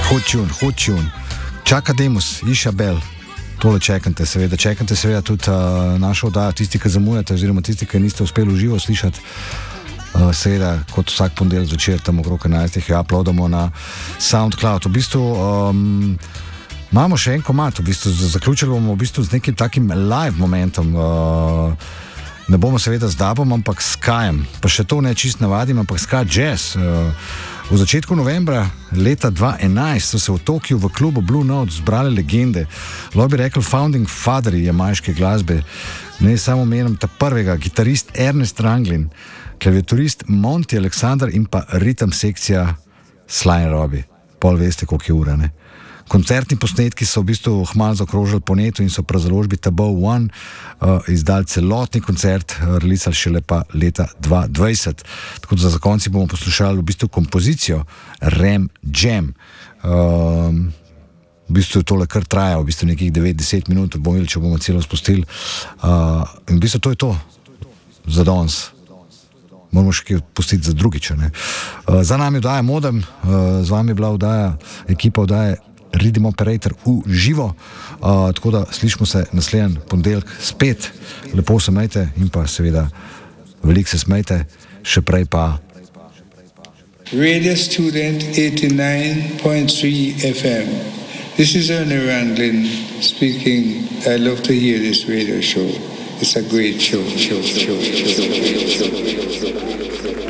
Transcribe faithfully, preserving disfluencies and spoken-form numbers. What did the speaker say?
Hudčun, Hudčun, Čakademus, Išabel. Tole čekate, seveda, čekate seveda tudi uh, našo oddajo, tisti, ki zamujate, oziroma tisti, ki niste uspeli v živo slišati. Uh, seveda, kot vsak ponedeljek zvečer, tam okrog enajstih, jo uploadamo na SoundCloud. V bistvu um, imamo še en komad, v bistvu zaključili bomo v bistvu z nekim takim live momentom. Uh, ne bomo seveda z dubom, ampak s Kajem. Pa še to ne čist navadim, ampak s Kaj Jazz. Uh, V začetku novembra leta dva tisoč enajst so se v Tokiu v klubu Blue Note zbrale legende. Lahko bi rekel founding fatheri jamajške glasbe. Ne samo menim ta prvega, gitarist Ernest Ranglin, klaviaturist Monty Alexander in pa ritem sekcija Sly and Robbie. Pol veste, koliko je ura, ne? Koncertni posnetki so v bistvu hmalo zakrožili po netu in so pri založbi Taboo One uh, izdali celotni koncert, uh, releasali šele pa leta dva tisoč dvajset. Tako da za konci bomo poslušali v bistvu kompozicijo Ram Jam. Um, v bistvu je tole kar traja, v bistvu nekih devet do deset minut, bomo videli, če bomo celo spustili. Uh, in v bistvu to je to za danes. Moramo še kaj pustiti za drugič. Ne? Uh, za nami oddaja Modem, uh, z vami je bila oddaja, ekipa oddaje Rhythm Operator v živo, uh, tako da slišimo se naslednji ponedeljek spet. Lepo se majte in pa seveda veliko se smejte, še prej pa Radio Student eighty-nine point three F M. This is Ernie Ranglin speaking. I love to hear this radio show. It's a great show, show, show, show, show, show, show.